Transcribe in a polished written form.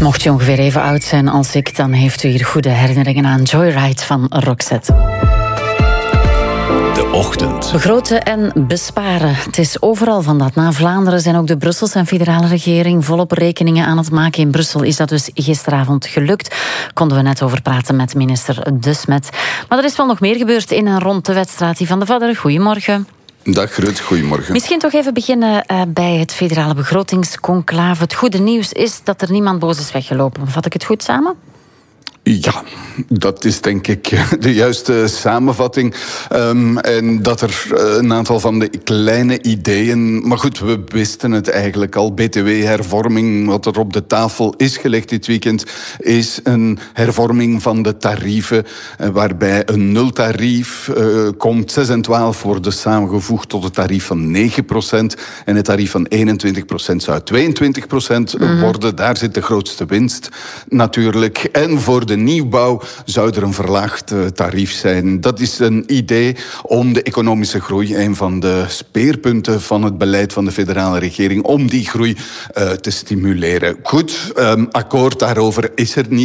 Mocht u ongeveer even oud zijn als ik, dan heeft u hier goede herinneringen aan Joyride van Roxette. De ochtend. Begroten en besparen. Het is overal van dat. Na Vlaanderen zijn ook de Brusselse en federale regering volop rekeningen aan het maken. In Brussel is dat dus gisteravond gelukt. Konden we net over praten met minister De Smet. Maar er is wel nog meer gebeurd in en rond de wedstrijd. Van de Vadder, goedemorgen. Dag Ruud, goedemorgen. Misschien toch even beginnen bij het federale begrotingsconclave. Het goede nieuws is dat er niemand boos is weggelopen. Vat ik het goed samen? Ja, dat is denk ik de juiste samenvatting. En dat er een aantal van de kleine ideeën... Maar goed, we wisten het eigenlijk al. BTW-hervorming, wat er op de tafel is gelegd dit weekend... is een hervorming van de tarieven... waarbij een nultarief komt 6 en 12 worden samengevoegd... tot het tarief van 9%. En het tarief van 21% zou 22% worden. Daar zit de grootste winst natuurlijk. En voor de nieuwbouw zou er een verlaagd tarief zijn. Dat is een idee om de economische groei, een van de speerpunten van het beleid van de federale regering, om die groei te stimuleren. Goed, akkoord daarover is er niet.